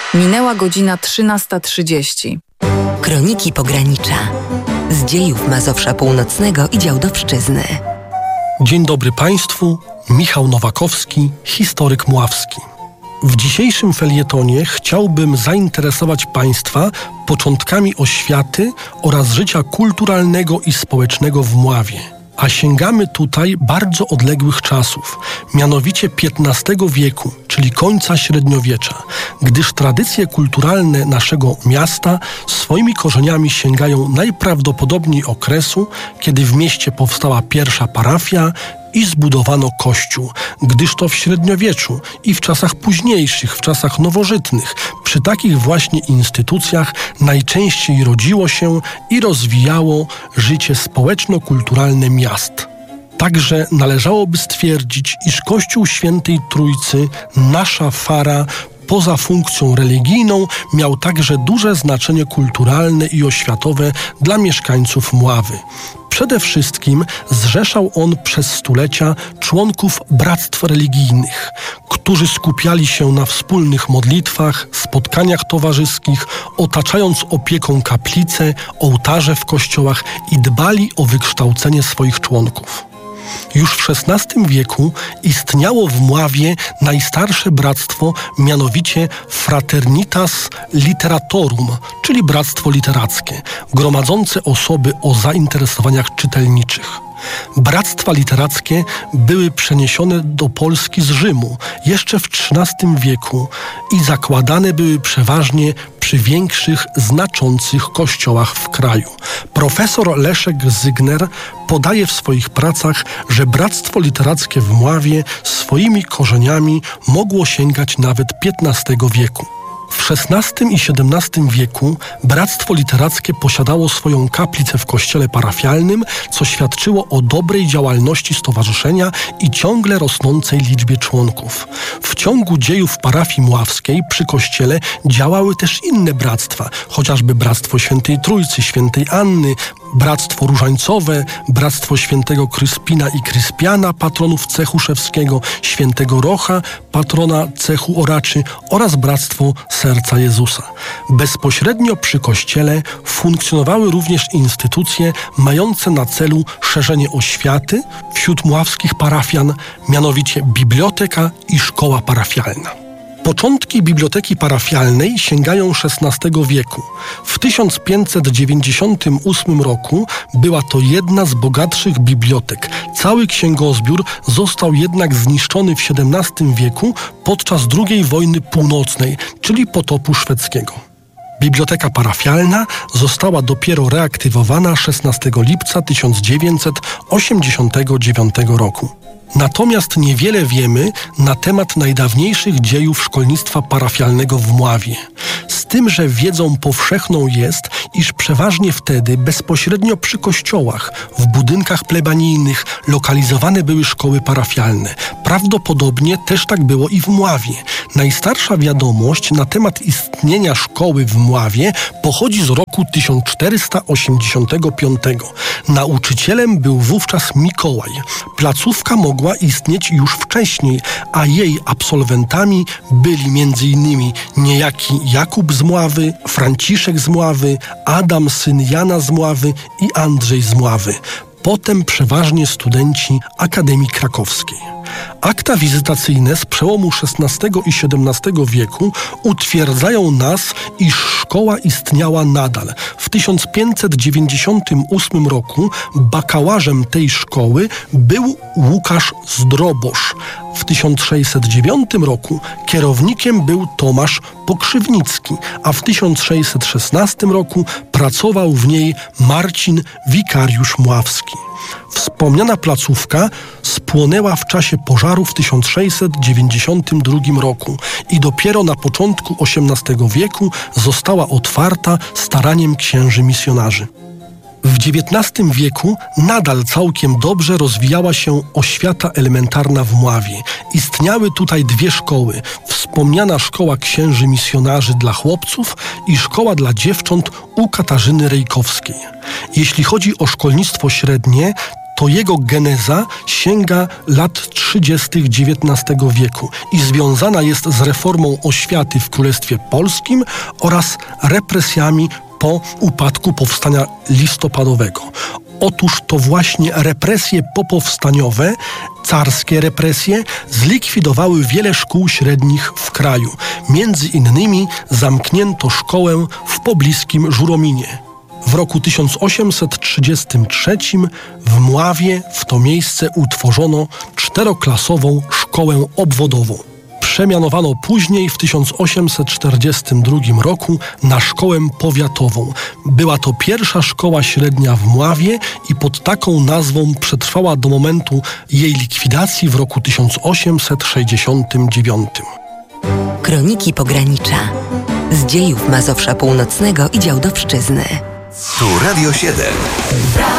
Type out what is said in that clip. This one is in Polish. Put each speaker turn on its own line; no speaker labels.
Minęła godzina 13:30.
Kroniki Pogranicza. Z dziejów Mazowsza Północnego i Działdowszczyzny.
Dzień dobry Państwu, Michał Nowakowski, historyk mławski. W dzisiejszym felietonie chciałbym zainteresować Państwa początkami oświaty oraz życia kulturalnego i społecznego w Mławie. A sięgamy tutaj bardzo odległych czasów, mianowicie XV wieku, czyli końca średniowiecza, gdyż tradycje kulturalne naszego miasta swoimi korzeniami sięgają najprawdopodobniej okresu, kiedy w mieście powstała pierwsza parafia i zbudowano kościół, gdyż to w średniowieczu i w czasach późniejszych, w czasach nowożytnych, przy takich właśnie instytucjach najczęściej rodziło się i rozwijało życie społeczno-kulturalne miast. Także należałoby stwierdzić, iż Kościół Świętej Trójcy, nasza fara, poza funkcją religijną, miał także duże znaczenie kulturalne i oświatowe dla mieszkańców Mławy. Przede wszystkim zrzeszał on przez stulecia członków bractw religijnych, którzy skupiali się na wspólnych modlitwach, spotkaniach towarzyskich, otaczając opieką kaplice, ołtarze w kościołach i dbali o wykształcenie swoich członków. Już w XVI wieku istniało w Mławie najstarsze bractwo, mianowicie Fraternitas Literatorum, czyli bractwo literackie, gromadzące osoby o zainteresowaniach czytelniczych. Bractwa literackie były przeniesione do Polski z Rzymu jeszcze w XIII wieku i zakładane były przeważnie przy większych, znaczących kościołach w kraju. Profesor Leszek Zygner podaje w swoich pracach, że bractwo literackie w Mławie swoimi korzeniami mogło sięgać nawet XV wieku. W XVI i XVII wieku bractwo literackie posiadało swoją kaplicę w kościele parafialnym, co świadczyło o dobrej działalności stowarzyszenia i ciągle rosnącej liczbie członków. W ciągu dziejów parafii mławskiej przy kościele działały też inne bractwa, chociażby Bractwo Świętej Trójcy, Świętej Anny, Bractwo Różańcowe, Bractwo Świętego Kryspina i Kryspiana, patronów cechu szewskiego, Świętego Rocha, patrona cechu oraczy oraz Bractwo Serca Jezusa. Bezpośrednio przy kościele funkcjonowały również instytucje mające na celu szerzenie oświaty wśród mławskich parafian, mianowicie biblioteka i szkoła parafialna. Początki biblioteki parafialnej sięgają XVI wieku. W 1598 roku była to jedna z bogatszych bibliotek. Cały księgozbiór został jednak zniszczony w XVII wieku podczas II wojny północnej, czyli potopu szwedzkiego. Biblioteka parafialna została dopiero reaktywowana 16 lipca 1989 roku. Natomiast niewiele wiemy na temat najdawniejszych dziejów szkolnictwa parafialnego w Mławie. Z tym, że wiedzą powszechną jest, iż przeważnie wtedy bezpośrednio przy kościołach, w budynkach plebanijnych lokalizowane były szkoły parafialne. Prawdopodobnie też tak było i w Mławie. Najstarsza wiadomość na temat istnienia szkoły w Mławie pochodzi z roku 1485. Nauczycielem był wówczas Mikołaj. Placówka mogła istnieć już wcześniej, a jej absolwentami byli m.in. niejaki Jakub z Mławy, Franciszek z Mławy, Adam syn Jana z Mławy i Andrzej z Mławy. Potem przeważnie studenci Akademii Krakowskiej. Akta wizytacyjne z przełomu XVI i XVII wieku utwierdzają nas, iż szkoła istniała nadal. W 1598 roku bakałarzem tej szkoły był Łukasz Zdrobosz. W 1609 roku kierownikiem był Tomasz Pokrzywnicki, a w 1616 roku pracował w niej Marcin Wikariusz Mławski. Wspomniana placówka spłonęła w czasie pożaru w 1692 roku i dopiero na początku XVIII wieku została otwarta staraniem księży misjonarzy. W XIX wieku nadal całkiem dobrze rozwijała się oświata elementarna w Mławie. Istniały tutaj dwie szkoły. Wspomniana szkoła księży misjonarzy dla chłopców i szkoła dla dziewcząt u Katarzyny Rejkowskiej. Jeśli chodzi o szkolnictwo średnie, to jego geneza sięga lat 30. XIX wieku i związana jest z reformą oświaty w Królestwie Polskim oraz represjami po upadku powstania listopadowego. Otóż to właśnie represje popowstaniowe, carskie represje, zlikwidowały wiele szkół średnich w kraju. Między innymi zamknięto szkołę w pobliskim Żurominie. W roku 1833 w Mławie w to miejsce utworzono 4-klasową szkołę obwodową. Przemianowano później w 1842 roku na szkołę powiatową. Była to pierwsza szkoła średnia w Mławie i pod taką nazwą przetrwała do momentu jej likwidacji w roku 1869.
Kroniki Pogranicza. Z dziejów Mazowsza Północnego i Działdowszczyzny.
Tu Radio 7.